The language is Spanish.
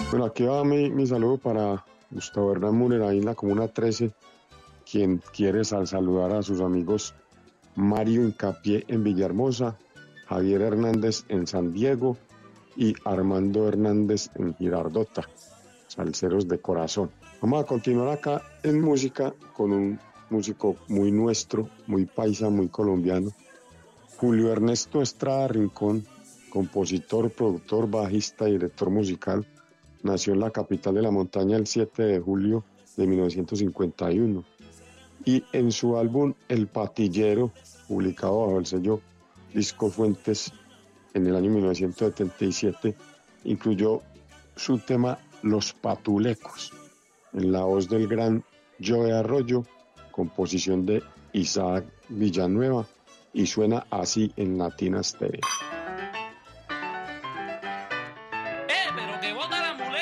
Bueno, aquí va mi saludo para Gustavo Hernán Müller, ahí en la Comuna 13, quien quiere saludar a sus amigos Mario Incapié en Villahermosa, Javier Hernández en San Diego y Armando Hernández en Girardota, salseros de corazón. Vamos a continuar acá en música con un músico muy nuestro, muy paisa, muy colombiano, Julio Ernesto Estrada Rincón, compositor, productor, bajista y director musical. Nació en la capital de la montaña el 7 de julio de 1951 y en su álbum El Patillero, publicado bajo el sello Disco Fuentes en el año 1977, incluyó su tema Los Patulecos, en la voz del gran Joe Arroyo, composición de Isaac Villanueva, y suena así en Latina Stereo. Pero que bota la muleta.